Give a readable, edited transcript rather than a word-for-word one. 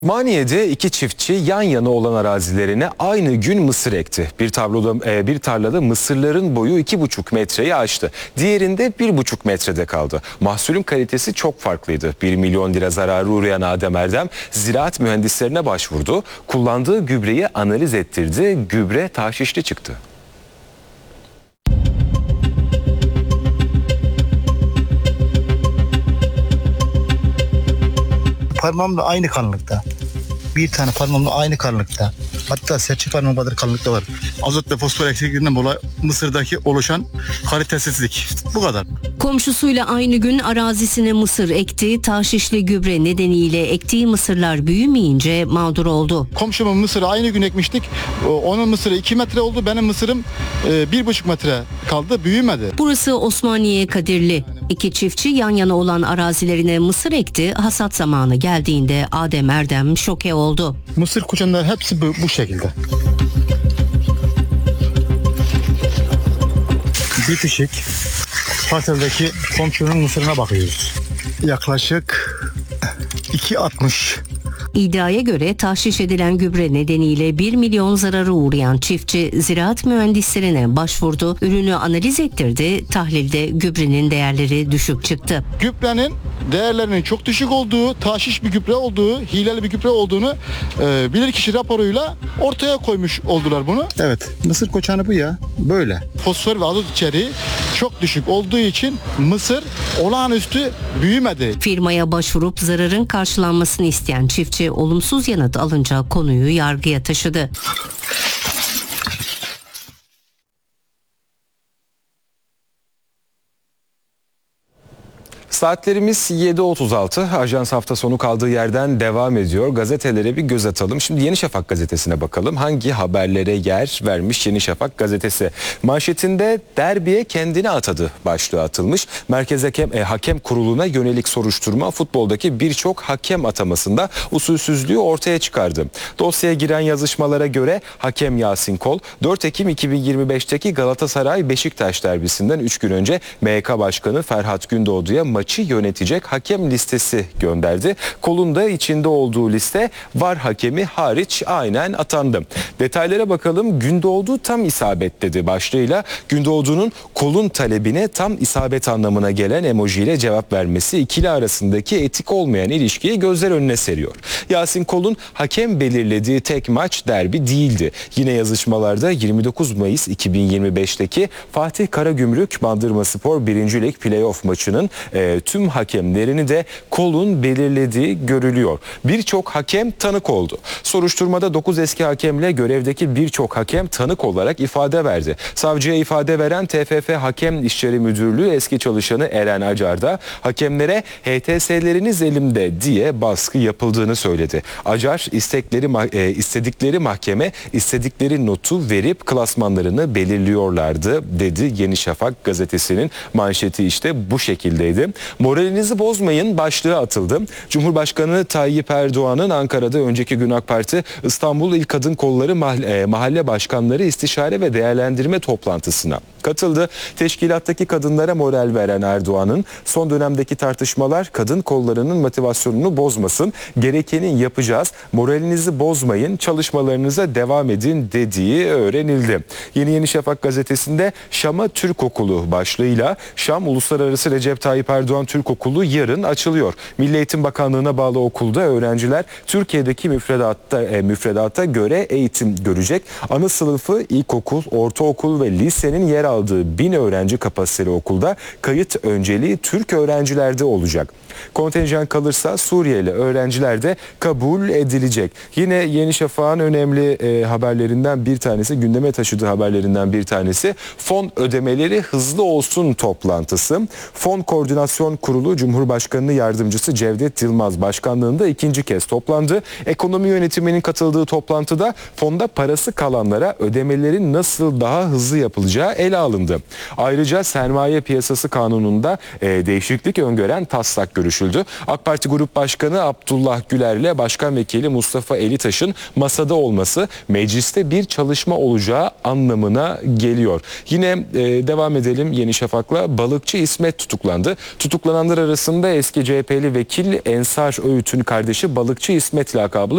Osmaniye'de iki çiftçi yan yana olan arazilerine aynı gün mısır ekti. Bir tarlada mısırların boyu 2,5 metreyi aştı. Diğerinde 1,5 metrede kaldı. Mahsulün kalitesi çok farklıydı. 1 milyon lira zararı uğrayan Adem Erdem ziraat mühendislerine başvurdu. Kullandığı gübreyi analiz ettirdi. Gübre taşişli çıktı. Parmağımla aynı kalınlıkta. Bir tane parmağımla aynı kalınlıkta. Hatta serçe parmağım kadar kalınlıkta var. Azot ve fosfor eksikliğinden dolayı Mısır'daki oluşan kalitesizlik. Bu kadar. Komşusuyla aynı gün arazisine mısır ekti. Taşişli gübre nedeniyle ektiği mısırlar büyümeyince mağdur oldu. Komşumun mısırı aynı gün ekmiştik. Onun mısırı 2 metre oldu. Benim mısırım 1,5 metre kaldı. Büyümedi. Burası Osmaniye Kadirli. İki çiftçi yan yana olan arazilerine mısır ekti. Hasat zamanı geldiğinde Adem Erdem şoke oldu. Mısır kucağında hepsi bu şekilde. Bitişik parseldeki komşunun mısırına bakıyoruz. Yaklaşık 2,60. İddiaya göre tahşiş edilen gübre nedeniyle 1 milyon zararı uğrayan çiftçi ziraat mühendislerine başvurdu. Ürünü analiz ettirdi. Tahlilde gübrenin değerleri düşük çıktı. Gübrenin değerlerinin çok düşük olduğu, taşiş bir gübre olduğu, hileli bir gübre olduğunu bilirkişi raporuyla ortaya koymuş oldular bunu. Evet, mısır koçanı bu ya. Böyle. Fosfor ve azot içeriği çok düşük olduğu için mısır olağanüstü büyümedi. Firmaya başvurup zararın karşılanmasını isteyen çiftçi olumsuz yanıt alınca konuyu yargıya taşıdı. Saatlerimiz 7.36. Ajans hafta sonu kaldığı yerden devam ediyor. Gazetelere bir göz atalım. Şimdi Yeni Şafak gazetesine bakalım. Hangi haberlere yer vermiş Yeni Şafak gazetesi? Manşetinde derbiye kendini atadı başlığı atılmış. Merkez Hakem Kurulu'na yönelik soruşturma futboldaki birçok hakem atamasında usulsüzlüğü ortaya çıkardı. Dosyaya giren yazışmalara göre hakem Yasin Kol 4 Ekim 2025'teki Galatasaray-Beşiktaş derbisinden 3 gün önce MHK Başkanı Ferhat Gündoğdu'ya maçı yönetecek hakem listesi gönderdi. Kol'un da içinde olduğu liste VAR hakemi hariç aynen atandı. Detaylara bakalım. Gündoğdu tam isabet dedi başlığıyla Gündoğdu'nun Kol'un talebine tam isabet anlamına gelen emojiyle cevap vermesi ikili arasındaki etik olmayan ilişkiyi gözler önüne seriyor. Yasin Kol'un hakem belirlediği tek maç derbi değildi. Yine yazışmalarda 29 Mayıs 2025'teki Fatih Karagümrük Bandırmaspor 1. Lig Playoff maçının tüm hakemlerini de Kol'un belirlediği görülüyor. Birçok hakem tanık oldu. Soruşturmada 9 eski hakemle görevdeki birçok hakem tanık olarak ifade verdi. Savcıya ifade veren TFF Hakem İşleri Müdürlüğü eski çalışanı Eren Acar da hakemlere HTS'leriniz elimde diye baskı yapıldığını söyledi. Acar istedikleri mahkeme istedikleri notu verip klasmanlarını belirliyorlardı dedi. Yeni Şafak gazetesinin manşeti işte bu şekildeydi. Moralinizi bozmayın başlığı atıldı. Cumhurbaşkanı Tayyip Erdoğan'ın Ankara'da önceki gün AK Parti İstanbul İl Kadın Kolları Mahalle Başkanları İstişare ve Değerlendirme toplantısına katıldı. Teşkilattaki kadınlara moral veren Erdoğan'ın son dönemdeki tartışmalar kadın kollarının motivasyonunu bozmasın. Gerekeni yapacağız. Moralinizi bozmayın. Çalışmalarınıza devam edin dediği öğrenildi. Yeni Şafak gazetesinde Şam'a Türk Okulu başlığıyla Şam Uluslararası Recep Tayyip Erdoğan Türk Okulu yarın açılıyor. Milli Eğitim Bakanlığı'na bağlı okulda öğrenciler Türkiye'deki müfredata göre eğitim görecek. Ana sınıfı ilkokul, ortaokul ve lisenin yer aldığı 1000 öğrenci kapasiteli okulda kayıt önceliği Türk öğrencilerde olacak. Kontenjan kalırsa Suriyeli öğrenciler de kabul edilecek. Yine Yeni Şafak'ın önemli haberlerinden bir tanesi, gündeme taşıdığı haberlerinden bir tanesi fon ödemeleri hızlı olsun toplantısı. Fon Koordinasyon Kurulu Cumhurbaşkanı Yardımcısı Cevdet Yılmaz başkanlığında ikinci kez toplandı. Ekonomi yönetiminin katıldığı toplantıda fonda parası kalanlara ödemelerin nasıl daha hızlı yapılacağı ele alındı. Ayrıca sermaye piyasası kanununda değişiklik öngören taslak görüşüldü. AK Parti Grup Başkanı Abdullah Güler ile Başkan Vekili Mustafa Elitaş'ın masada olması mecliste bir çalışma olacağı anlamına geliyor. Yine devam edelim Yeni Şafak'la. Balıkçı İsmet tutuklandı. Tutuklananlar arasında eski CHP'li vekil Ensar Öğüt'ün kardeşi Balıkçı İsmet lakablı